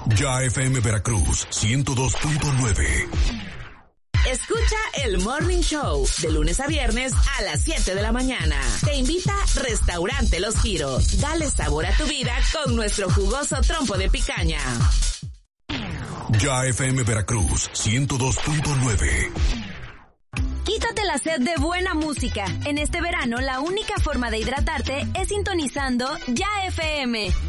Ya FM Veracruz 102.9. Escucha el Morning Show de lunes a viernes a las 7 de la mañana. Te invita Restaurante Los Giros. Dale sabor a tu vida con nuestro jugoso trompo de picaña. Ya FM Veracruz 102.9. Quítate la sed de buena música. En este verano, la única forma de hidratarte es sintonizando Ya FM.